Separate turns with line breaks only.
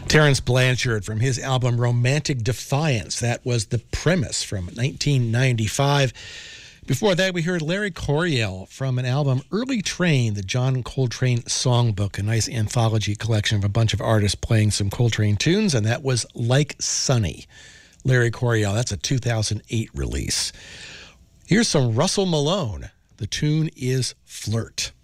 Terence Blanchard from his album Romantic Defiance. That was The Premise from 1995. Before that, we heard Larry Coryell from an album, Early Train, the John Coltrane Songbook, a nice anthology collection of a bunch of artists playing some Coltrane tunes, and that was Like Sunny. Larry Coryell, that's a 2008 release. Here's some Russell Malone. The tune is Flirt.